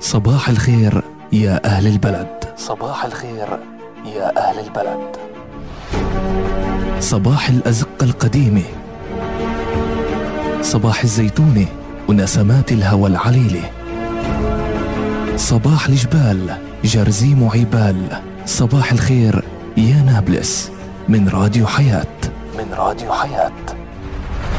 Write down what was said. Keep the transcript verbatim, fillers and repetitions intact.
صباح الخير يا أهل البلد. صباح الخير يا أهل البلد. صباح الأزقة القديمة، صباح الزيتونة ونسمات الهوى العليلة، صباح الجبال جرزيم وعبال. صباح الخير يا نابلس من راديو حياة. من راديو حياة.